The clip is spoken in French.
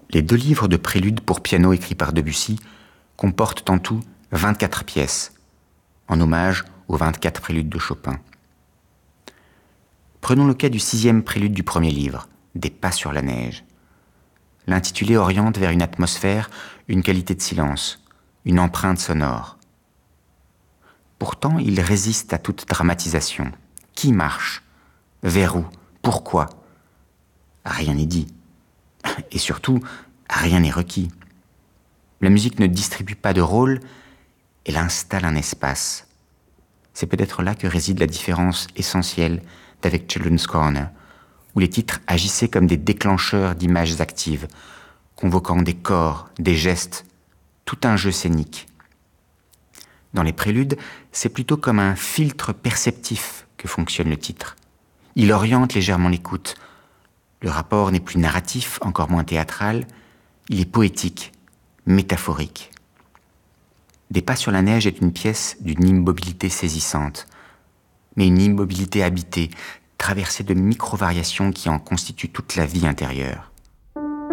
Les 2 livres de préludes pour piano écrits par Debussy comportent en tout 24 pièces, en hommage aux 24 préludes de Chopin. Prenons le cas du 6e prélude du premier livre, Des pas sur la neige. L'intitulé oriente vers une atmosphère, une qualité de silence, une empreinte sonore. Pourtant, il résiste à toute dramatisation. Qui marche? Vers où? Pourquoi? Rien n'est dit. Et surtout, rien n'est requis. La musique ne distribue pas de rôle, elle installe un espace. C'est peut-être là que réside la différence essentielle d'avec Children's Corner, où les titres agissaient comme des déclencheurs d'images actives, convoquant des corps, des gestes, tout un jeu scénique. Dans les préludes, c'est plutôt comme un filtre perceptif que fonctionne le titre. Il oriente légèrement l'écoute. Le rapport n'est plus narratif, encore moins théâtral, il est poétique, métaphorique. Des pas sur la neige est une pièce d'une immobilité saisissante, mais une immobilité habitée, traversée de micro-variations qui en constituent toute la vie intérieure.